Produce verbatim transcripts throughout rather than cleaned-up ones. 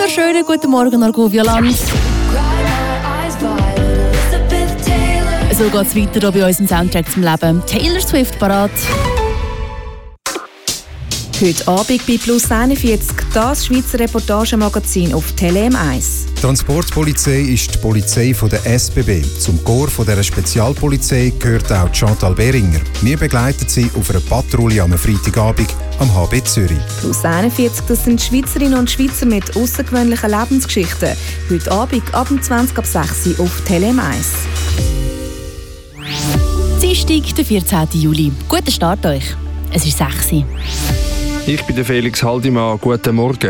wunderschönen guten Morgen, Argovia-Land. So geht es weiter hier bei uns im Soundtrack zum Leben. Taylor Swift parat. Heute Abend bei Plus einundvierzig das Schweizer Reportagemagazin auf Tele M eins. Die Transportpolizei ist die Polizei von der S B B. Zum Korps dieser Spezialpolizei gehört auch Chantal Behringer. Wir begleiten sie auf einer Patrouille am Freitagabend am H B Zürich. Plus einundvierzig, das sind Schweizerinnen und Schweizer mit außergewöhnlichen Lebensgeschichten. Heute Abend ab zwanzig ab sechs Uhr auf Tele M eins. Dienstag, der vierzehnten Juli. Guten Start euch. Es ist sechs Uhr. Ich bin der Felix Haldimann. Guten Morgen.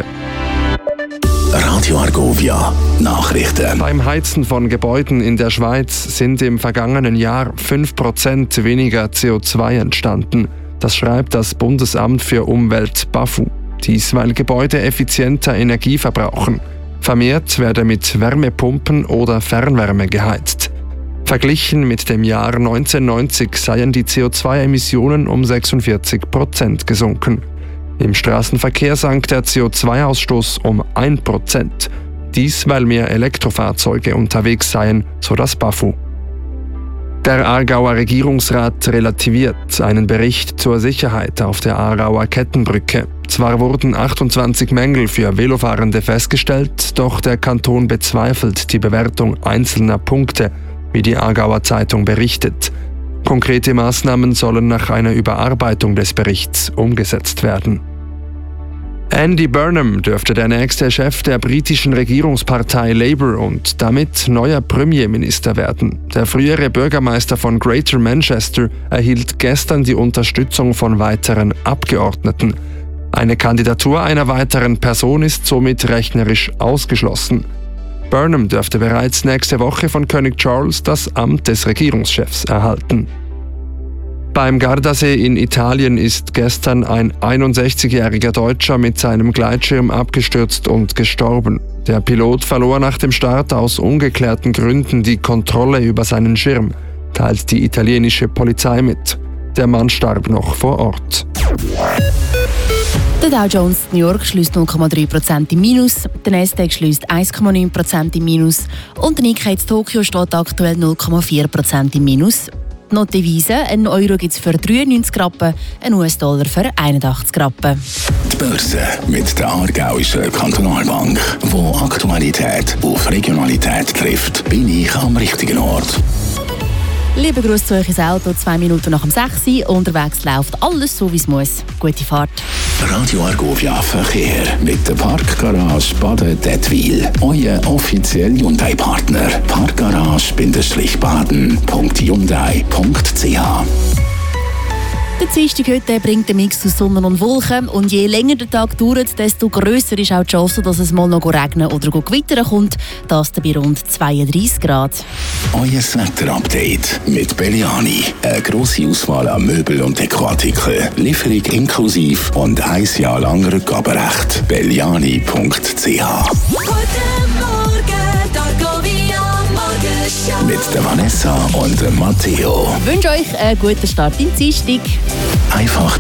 Radio Argovia Nachrichten. Beim Heizen von Gebäuden in der Schweiz sind im vergangenen Jahr fünf Prozent weniger C O zwei entstanden. Das schreibt das Bundesamt für Umwelt BAFU. Dies, weil Gebäude effizienter Energie verbrauchen. Vermehrt werde mit Wärmepumpen oder Fernwärme geheizt. Verglichen mit dem Jahr neunzehnhundertneunzig seien die C O zwei Emissionen um sechsundvierzig Prozent gesunken. Im Straßenverkehr sank der C O zwei Ausstoß um ein Prozent. Dies, weil mehr Elektrofahrzeuge unterwegs seien, so das BAFU. Der Aargauer Regierungsrat relativiert einen Bericht zur Sicherheit auf der Aarauer Kettenbrücke. Zwar wurden achtundzwanzig Mängel für Velofahrende festgestellt, doch der Kanton bezweifelt die Bewertung einzelner Punkte, wie die Aargauer Zeitung berichtet. Konkrete Maßnahmen sollen nach einer Überarbeitung des Berichts umgesetzt werden. Andy Burnham dürfte der nächste Chef der britischen Regierungspartei Labour und damit neuer Premierminister werden. Der frühere Bürgermeister von Greater Manchester erhielt gestern die Unterstützung von weiteren Abgeordneten. Eine Kandidatur einer weiteren Person ist somit rechnerisch ausgeschlossen. Burnham dürfte bereits nächste Woche von König Charles das Amt des Regierungschefs erhalten. Beim Gardasee in Italien ist gestern ein einundsechzigjähriger Deutscher mit seinem Gleitschirm abgestürzt und gestorben. Der Pilot verlor nach dem Start aus ungeklärten Gründen die Kontrolle über seinen Schirm, teilt die italienische Polizei mit. Der Mann starb noch vor Ort. Der Dow Jones New York schließt null Komma drei Prozent im Minus, der Nasdaq schließt eins Komma neun Prozent im Minus und der Nikkei in Tokio steht aktuell null Komma vier Prozent im Minus. Die Notdevise, ein Euro gibt es für dreiundneunzig Rappen, ein U S-Dollar für einundachtzig Rappen. Die Börse mit der Aargauischen Kantonalbank, wo Aktualität auf Regionalität trifft, bin ich am richtigen Ort. Liebe Grüße zu euch ins Auto, zwei Minuten nach dem sechs Uhr. Unterwegs läuft alles so, wie es muss. Gute Fahrt. Radio Argovia Verkehr mit der Parkgarage Baden-Dettwil. Euer offizieller Hyundai-Partner. Parkgarage-baden punkt hyundai punkt c h. Der Dienstag heute bringt den Mix aus Sonne und Wolken. Und je länger der Tag dauert, desto grösser ist auch die Chance, dass es mal noch regnen oder gewittern kommt. Das bei rund zweiunddreissig Grad. Euer Wetter-Update mit Belliani. Eine grosse Auswahl an Möbel und Dekoartikeln. Lieferung inklusive und ein Jahr lang Rückgaberecht. belliani punkt c h. Mit der Vanessa und dem Matteo. Ich wünsche euch einen guten Start in Dienstag. Einfach